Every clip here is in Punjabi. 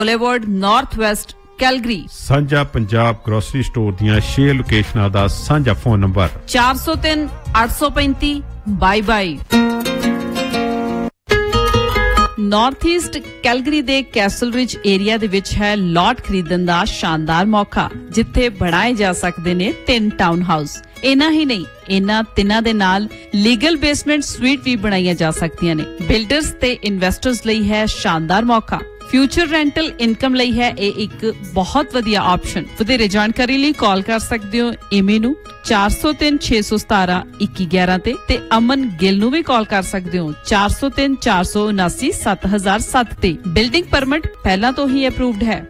Boulevard north West Calgary. ਸਾਂਝਾ ਪੰਜਾਬ ਗਰੋਸਰੀ ਸਟੋਰ ਦੀਆਂ 6 ਲੋਕੇਸ਼ਨਾਂ ਦਾ ਸਾਂਝਾ phone number 403 835 22। North East Calgary ਦੇ ਕੈਸਲ ਰਿਜ ਏਰੀਆ ਦੇ ਵਿੱਚ ਹੈ ਲਾਟ ਖਰੀਦਣ ਦਾ ਸ਼ਾਨਦਾਰ ਮੌਕਾ, ਜਿੱਥੇ ਬਣਾਏ ਜਾ ਸਕਦੇ ਨੇ 3 ਟਾਊਨ ਹਾਊਸ। ਇਨਾ ਹੀ ਨਹੀਂ, ਇਹਨਾਂ ਤਿੰਨਾਂ ਦੇ ਨਾਲ ਲੀਗਲ ਬੇਸਮੈਂਟ ਸਵੀਟ ਵੀ ਬਣਾਈਆਂ ਜਾ ਸਕਦੀਆਂ ਨੇ। ਬਿਲਡਰਸ ਤੇ ਇਨਵੈਸਟਰਸ ਲਈ ਹੈ ਸ਼ਾਨਦਾਰ ਮੌਕਾ। ਫਿਊਚਰ ਰੈਂਟਲ ਇਨਕਮ ਲਈ ਹੈ ਇਹ ਇੱਕ ਬਹੁਤ ਵਧੀਆ ਆਪਸ਼ਨ। ਵਧੇਰੇ ਜਾਣਕਾਰੀ ਲਈ ਕਾਲ ਕਰ ਸਕਦੇ ਹੋ ਏਮੀ ਨੂੰ 403 617 2111 ਤੇ ਅਮਨ ਗਿੱਲ ਨੂੰ ਵੀ ਕਾਲ ਕਰ ਸਕਦੇ ਹੋ 403 479 7007 ਤੇ। ਬਿਲਡਿੰਗ ਪਰਮਿਟ ਪਹਿਲਾਂ ਤੋਂ ਹੀ ਅਪਰੂਵਡ ਹੈ।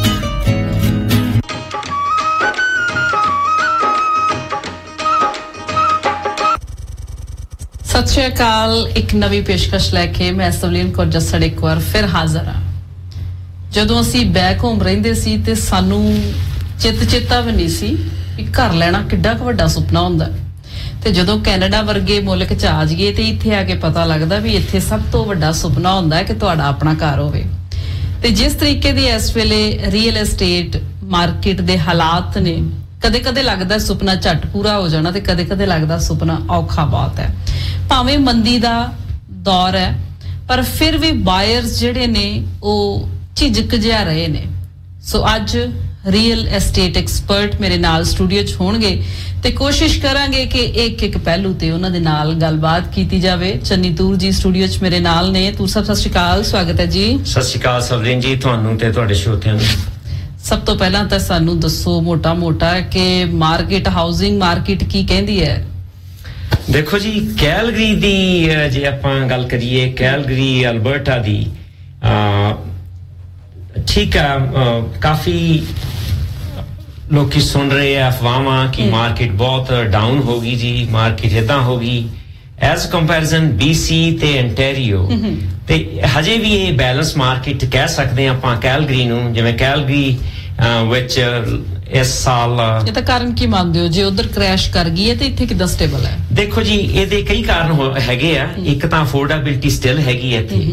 ਸਤਿ ਸ਼੍ਰੀ ਅਕਾਲ। ਇੱਕ ਨਵੀਂ ਪੇਸ਼ਕਸ਼ ਲੈ ਕੇ ਮੈਂ ਸਵਲੀਨ ਕੌਰ ਜੱਸੜ ਇੱਕ ਵਾਰ ਫਿਰ ਹਾਜ਼ਰ ਹਾਂ। ਜਦੋਂ ਅਸੀਂ ਬੈਕ ਹੋਮ ਰਹਿੰਦੇ ਸੀ ਤੇ ਸਾਨੂੰ ਚੇਤਾ ਵੀ ਨਹੀਂ ਸੀ ਵੀ ਘਰ ਲੈਣਾ ਕਿੱਡਾ ਕੁ ਵੱਡਾ ਸੁਪਨਾ ਹੁੰਦਾ, ਤੇ ਜਦੋਂ ਕੈਨੇਡਾ ਵਰਗੇ ਮੁਲਕ 'ਚ ਆ ਜਾਈਏ ਤੇ ਇੱਥੇ ਆ ਕੇ ਪਤਾ ਲੱਗਦਾ ਵੀ ਇੱਥੇ ਸਭ ਤੋਂ ਵੱਡਾ ਸੁਪਨਾ ਹੁੰਦਾ ਹੈ ਕਿ ਤੁਹਾਡਾ ਆਪਣਾ ਘਰ ਹੋਵੇ। ਤੇ ਜਿਸ ਤਰੀਕੇ ਦੀ ਇਸ ਵੇਲੇ ਰੀਅਲ ਐਸਟੇਟ ਮਾਰਕੀਟ ਦੇ ਹਾਲਾਤ ਨੇ, ਕਦੇ ਲੱਗਦਾ ਸੁਪਨਾ ਝੱਟ ਪੂਰਾ ਹੋ ਜਾਣਾ ਤੇ ਕਦੇ ਲੱਗਦਾ ਸੁਪਨਾ ਔਖਾ ਬਹੁਤ ਹੈ। ਭਾਵੇਂ ਮੰਦੀ ਦਾ ਦੌਰ ਹੈ, ਪਰ ਫਿਰ ਵੀ ਬਾਇਰਸ ਜਿਹੜੇ ਨੇ ਉਹ ਝਿਜਕ ਜਿਹਾ ਰਹੇ ਨੇ। ਸੋ ਅੱਜ ਰੀਅਲ ਐਸਟੇਟ ਐਕਸਪਰਟ ਮੇਰੇ ਨਾਲ ਸਟੂਡੀਓ 'ਚ ਹੋਣਗੇ ਤੇ ਕੋਸ਼ਿਸ਼ ਕਰਾਂਗੇ ਕਿ ਇੱਕ ਪਹਿਲੂ ਤੇ ਉਹਨਾਂ ਦੇ ਨਾਲ ਗੱਲਬਾਤ ਕੀਤੀ ਜਾਵੇ। ਚੰਨੀ ਤੂਰ ਜੀ ਸਟੂਡੀਓ 'ਚ ਮੇਰੇ ਨਾਲ ਨੇ। ਤੂਰ ਸਾਹਿਬ ਸਤਿ ਸ਼੍ਰੀ ਅਕਾਲ, ਸਵਾਗਤ ਹੈ ਜੀ। ਸਤਿ ਸ਼੍ਰੀ ਅਕਾਲ ਸਵਲੀਨ ਜੀ, ਤੁਹਾਨੂੰ ਤੇ ਤੁਹਾਡੇ ਸਰੋਤਿਆਂ ਨੂੰ। ਸਭ ਤੋਂ ਪਹਿਲਾਂ ਤਾਂ ਸਾਨੂੰ ਦੱਸੋ ਮੋਟਾ ਕਿ ਮਾਰਕੀਟ, ਹਾਊਸਿੰਗ ਮਾਰਕੀਟ ਕੀ ਕਹਿੰਦੀ ਹੈ? ਦੇਖੋ ਜੀ, ਕੈਲਗਰੀ ਦੀ ਜੇ ਆਪਾਂ ਗੱਲ ਕਰੀਏ, ਕੈਲਗਰੀ ਅਲਬਰਟਾ ਦੀ, ਠੀਕ ਆ, ਕਾਫੀ ਲੋਕੀ ਸੁਣ ਰਹੇ ਆ ਅਫਵਾਹਾਂ ਕਿ ਮਾਰਕੀਟ ਬਹੁਤ ਡਾਊਨ ਹੋ ਗਈ ਜੀ, ਮਾਰਕੀਟ ਏਦਾਂ ਹੋ ਗਈ ਐਜ਼ ਕੰਪੈਰੀਜ਼ਨ BC ਤੇ ontario। ਤੇ ਹਜੇ ਵੀ ਇਹ ਬੈਲੈਂਸ ਮਾਰਕੀਟ ਕਹਿ ਸਕਦੇ ਆਪਾਂ ਕੈਲਗਰੀ ਨੂੰ। ਜਿਵੇਂ ਕੈਲਗਰੀ ਵਿੱਚ ਇਸ ਸਾਲ ਇਹ ਤਾਂ ਕਾਰਨ ਕੀ ਮੰਨਦੇ ਹੋ ਜੇ ਉਧਰ ਕ੍ਰੈਸ਼ ਕਰ ਗਈ ਹੈ ਤੇ ਇੱਥੇ ਕਿੱਦਾਂ ਸਟੇਬਲ ਹੈ? ਦੇਖੋ ਜੀ, ਇਹਦੇ ਕਈ ਕਾਰਨ ਹੈਗੇ ਆ। ਇੱਕ ਤਾਂ ਅਫੋਰਡੇਬਿਲਿਟੀ ਸਟਿਲ ਹੈਗੀ ਹੈ ਇੱਥੇ,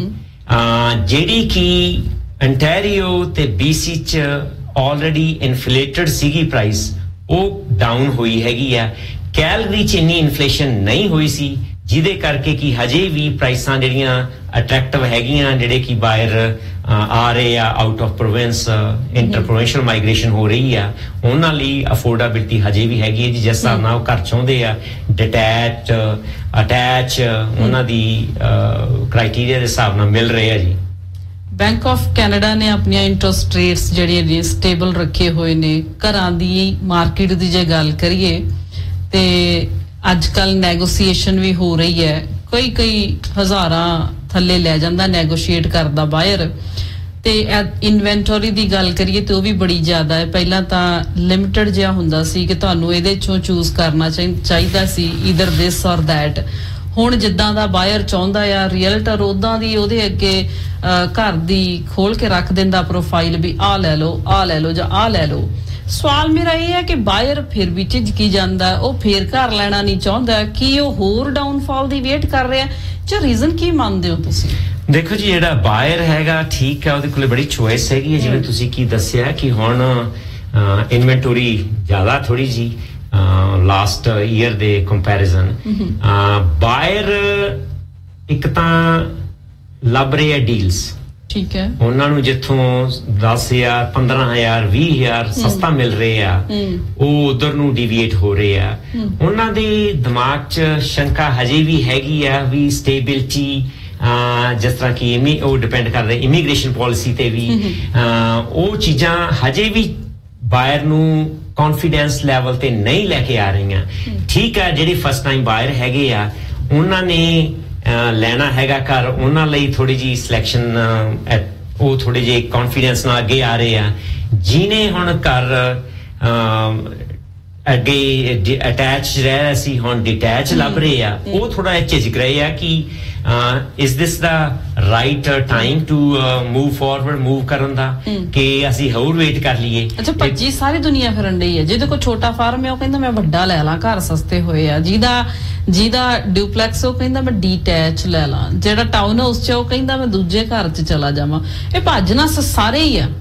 ਜਿਹੜੀ ਕਿ ontario ਤੇ BC 'ਚ ਆਲਰੇਡੀ ਇਨਫਲੇਟਡ ਸੀਗੀ ਪ੍ਰਾਈਸ, ਉਹ ਡਾਊਨ ਹੋਈ ਹੈਗੀ ਆ। ਕੈਲਗਰੀ 'ਚ ਇੰਨੀ ਇਨਫਲੇਸ਼ਨ ਨਹੀਂ ਹੋਈ ਸੀ, ਜਿਹਦੇ ਕਰਕੇ ਕਿ ਹਜੇ ਵੀ ਪ੍ਰਾਈਸਾਂ ਜਿਹੜੀਆਂ ਅਟਰੈਕਟਿਵ ਹੈਗੀਆਂ, ਜਿਹੜੇ ਕਿ ਬਾਇਰ ਆ ਰਹੇ ਆ out of province, inter provincial migration ਹੋ ਰਹੀ ਆ, ਉਹਨਾਂ ਲਈ ਅਫੋਰਡੇਬਿਲਿਟੀ ਹਜੇ ਵੀ ਹੈਗੀ ਹੈ ਜੀ। ਜਿਸ ਹਿਸਾਬ ਨਾਲ ਉਹ ਘਰ ਚਾਹੁੰਦੇ ਆ, ਡਿਟੈਚ, ਅਟੈਚ, ਉਹਨਾਂ ਦੀ ਕ੍ਰਾਈਟੇਰੀਆ ਦੇ ਹਿਸਾਬ ਨਾਲ ਮਿਲ ਰਹੇ ਆ ਜੀ। ਬੈਂਕ ਆਫ ਕੈਨੇਡਾ ਨੇ ਆਪਣੀਆਂ ਇੰਟਰਸਟ ਰੇਟਸ ਜਿਹੜੀਆਂ ਨੇ ਸਟੇਬਲ ਰੱਖੇ ਹੋਏ ਨੇ। ਘਰਾਂ ਦੀ ਮਾਰਕੀਟ ਦੀ ਜੇ ਗੱਲ ਕਰੀਏ ਤੇ ਅੱਜ ਕੱਲ ਨੈਗੋਸੀਏਸ਼ਨ ਵੀ ਹੋ ਰਹੀ ਹੈ। ਕਈ ਹਜ਼ਾਰਾਂ ਥੱਲੇ ਲੈ ਜਾਂਦਾ ਨੈਗੋਸ਼ੀਏਟ ਕਰਦਾ ਬਾਇਰ। ਤੇ ਇਨਵੈਂਟਰੀ ਦੀ ਗੱਲ ਕਰੀਏ ਤੇ ਉਹ ਵੀ ਬੜੀ ਜ਼ਿਆਦਾ ਹੈ। ਪਹਿਲਾਂ ਤਾਂ ਲਿਮਿਟਡ ਜਿਹਾ ਹੁੰਦਾ ਸੀ ਕਿ ਤੁਹਾਨੂੰ ਇਹਦੇ ਚੋਂ ਚੂਜ਼ ਕਰਨਾ ਚਾਹੀਦਾ ਸੀ, ਈਦਰ ਦਿਸ ਔਰ ਦੈਟ। ਹੁਣ ਜਿੱਦਾਂ ਦਾ ਬਾਇਰ ਚਾਹੁੰਦਾ ਆ, ਰੀਅਲਟਰ ਉਦਾਂ ਦੀ ਉਹਦੇ ਅੱਗੇ ਘਰ ਦੀ ਖੋਲ ਕੇ ਰੱਖ ਦਿੰਦਾ ਪ੍ਰੋਫਾਈਲ ਵੀ ਆਹ ਲੈ ਲਓ, ਆਹ ਲੈ ਲਓ ਜਾਂ ਆਹ ਲੈ ਲਓ। ਸਵਾਲ ਮੇਰਾ ਇਹ ਹੈ ਕਿ ਬਾਇਰ ਫਿਰ ਵੀ ਝਿਜਕੀ ਜਾਂਦਾ, ਉਹ ਫੇਰ ਘਰ ਲੈਣਾ ਨਹੀਂ ਚਾਹੁੰਦਾ। ਕੀ ਉਹ ਹੋਰ ਡਾਊਨਫਾਲ ਦੀ ਵੇਟ ਕਰ ਰਿਹਾ ਜਾਂ ਰੀਜ਼ਨ ਕੀ ਮੰਨਦੇ ਹੋ ਤੁਸੀਂ? ਦੇਖੋ ਜੀ, ਜਿਹੜਾ ਬਾਇਰ ਹੈਗਾ ਠੀਕ ਹੈ, ਉਹਦੇ ਕੋਲ ਬੜੀ ਚੋਇਸ ਹੈਗੀ ਹੈ। ਜਿਵੇਂ ਤੁਸੀਂ ਕੀ ਦੱਸਿਆ ਕਿ ਹੁਣ ਇਨਵੈਂਟਰੀ ਜ਼ਿਆਦਾ ਥੋੜੀ ਜੀ ਲਾਸਟ ਈਅਰ ਦੇ ਕੰਪੈਰੀਜ਼ਨ। ਬਾਇਰ ਇੱਕ ਤਾਂ ਲੱਭ ਰਹੇ ਆ ਡੀਲਸ, ਠੀਕ ਹੈ, ਉਹਨਾਂ ਨੂੰ ਜਿੱਥੋਂ 10,000 15,000 20,000 ਸਸਤਾ ਮਿਲ ਰਹੇ ਆ, ਉਹ ਉਧਰ ਨੂੰ ਡਿਵੀਏਟ ਹੋ ਰਹੇ ਆ। ਉਹਨਾਂ ਦੇ ਦਿਮਾਗ 'ਚ ਸ਼ੰਕਾ ਹਜੇ ਵੀ ਹੈਗੀ ਆ ਵੀ ਸਟੇਬਿਲਿਟੀ, ਜਿਸ ਤਰ੍ਹਾਂ ਕਿ ਉਹ ਡਿਪੈਂਡ ਕਰਦੇ ਇਮੀਗ੍ਰੇਸ਼ਨ ਪਾਲਿਸੀ ਤੇ ਵੀ, ਉਹ ਚੀਜ਼ਾਂ ਹਜੇ ਵੀ ਬਾਇਰ ਨੂੰ ਕੌਨਫੀਡੈਂਸ ਲੈਵਲ ਤੇ ਨਹੀਂ ਲੈ ਕੇ ਆ ਰਹੀਆਂ। ਠੀਕ ਆ, ਜਿਹੜੀ ਫਸਟ ਟਾਈਮ ਬਾਇਰ ਹੈਗੇ ਆ, ਉਹਨਾਂ ਨੇ ਲੈਣਾ ਹੈਗਾ ਘਰ, ਉਹਨਾਂ ਲਈ ਥੋੜੀ ਜਿਹੀ ਸਿਲੈਕਸ਼ਨ, ਉਹ ਥੋੜੇ ਜਿਹੇ ਕੌਨਫੀਡੈਂਸ ਨਾਲ ਅੱਗੇ ਆ ਰਹੇ ਆ। ਜਿਹਨੇ ਹੁਣ ਘਰ ਅੱਗੇ ਅਟੈਚ ਰਹਿ ਰਿਹਾ ਸੀ, ਹੁਣ ਡਿਟੈਚ ਲੱਭ ਰਹੇ ਆ, ਉਹ ਥੋੜਾ ਝਿਜਕ ਰਹੇ ਆ ਕਿ is this the right time to move forward, move ਕਰਨ ਦਾ, ਕਿ ਅਸੀਂ ਹੋਰ ਵੇਟ ਕਰ ਲਈਏ। ਅੱਛਾ, ਭੱਜੀ ਸਾਰੀ ਦੁਨੀਆ ਫਿਰਨ ਡਈ ਹੈ। ਜਿਹਦੇ ਕੋਲ ਛੋਟਾ ਫਾਰਮ ਹੈ ਉਹ ਕਹਿੰਦਾ ਮੈਂ ਵੱਡਾ ਲੈ ਲਾਂ, ਘਰ ਸਸਤੇ ਹੋਏ ਆ। ਜਿਹਦਾ ਜਿਹਦਾ ਡਿਊਪਲੈਕਸ ਉਹ ਕਹਿੰਦਾ ਮੈਂ ਡੀਟੈਚ ਲੈ ਲਾਂ, ਜਿਹੜਾ ਟਾਊਨ ਹਾਊਸ 'ਚ ਉਹ ਕਹਿੰਦਾ ਮੈਂ ਦੂਜੇ ਘਰ 'ਚ ਚਲਾ ਜਾਵਾਂ। ਇਹ ਭੱਜ ਨੱਸ ਸਾਰੇ ਹੀ ਆ।